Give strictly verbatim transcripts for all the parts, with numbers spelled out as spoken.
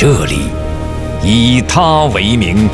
这里，以他为名。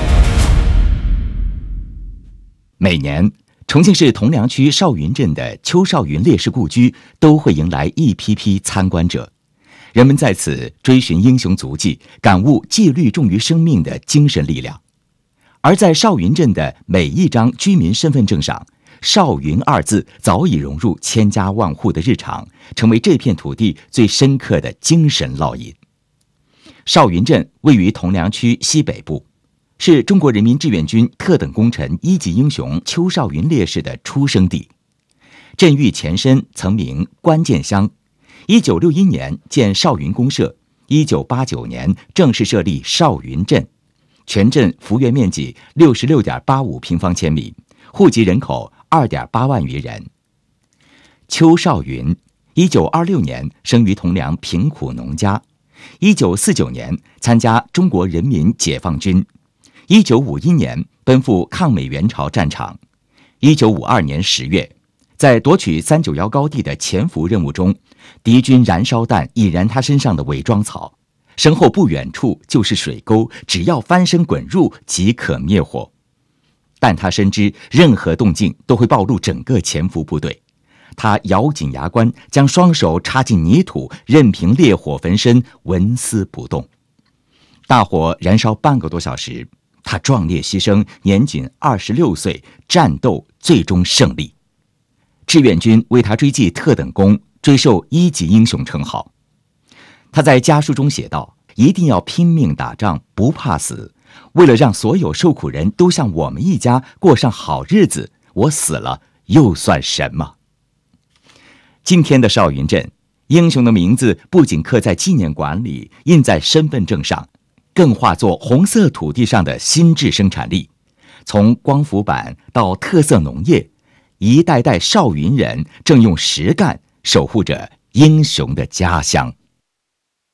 每年，重庆市铜梁区少云镇的邱少云烈士故居都会迎来一批批参观者，人们在此追寻英雄足迹，感悟纪律重于生命的精神力量。而在少云镇的每一张居民身份证上，少云二字早已融入千家万户的日常，成为这片土地最深刻的精神烙印。少云镇位于铜梁区西北部，是中国人民志愿军特等功臣一级英雄邱少云烈士的出生地。镇域前身曾名关键乡，一九六一年建少云公社，一九八九年正式设立少云镇，全镇幅员面积六十六点八五平方千米，户籍人口二点八万余人。邱少云，一九二六年生于铜梁贫苦农家，一九四九年参加中国人民解放军，一九五一年奔赴抗美援朝战场，一九五二年十月，在夺取三九幺高地的潜伏任务中，敌军燃烧弹引燃他身上的伪装草，身后不远处就是水沟，只要翻身滚入即可灭火。但他深知任何动静都会暴露整个潜伏部队，他咬紧牙关，将双手插进泥土，任凭烈火焚身，纹丝不动。大火燃烧半个多小时，他壮烈牺牲，年仅二十六岁，战斗最终胜利。志愿军为他追记特等功，追授一级英雄称号。他在家书中写道：一定要拼命打仗，不怕死，为了让所有受苦人都像我们一家过上好日子，我死了又算什么？今天的少云镇，英雄的名字不仅刻在纪念馆里，印在身份证上，更化作红色土地上的新质生产力。从光伏板到特色农业，一代代少云人正用实干守护着英雄的家乡。